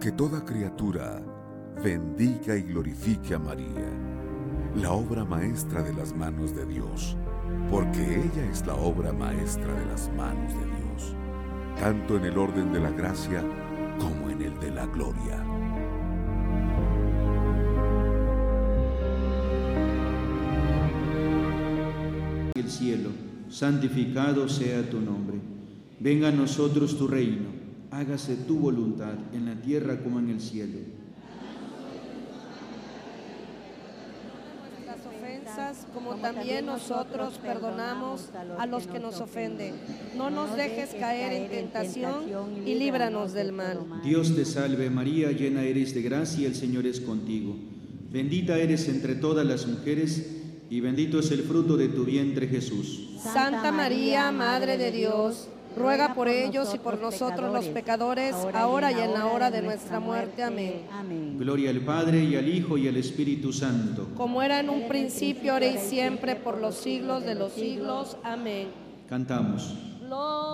Que toda criatura bendiga y glorifique a María, la obra maestra de las manos de Dios, porque ella es la obra maestra de las manos de Dios, tanto en el orden de la gracia como en el de la gloria. El cielo, santificado sea tu nombre. Venga a nosotros tu reino, hágase tu voluntad en la tierra como en el cielo. Nuestras ofensas, como también nosotros perdonamos a los que nos ofenden. No nos dejes caer en tentación y líbranos del mal. Dios te salve María, llena eres de gracia, el Señor es contigo. Bendita eres entre todas las mujeres, y bendito es el fruto de tu vientre, Jesús. Santa María, Madre de Dios, ruega por ellos y por nosotros los pecadores, ahora y en la hora de nuestra muerte. Amén. Gloria al Padre, y al Hijo, y al Espíritu Santo. Como era en un principio, ahora y siempre, por los siglos de los siglos. Amén. Cantamos.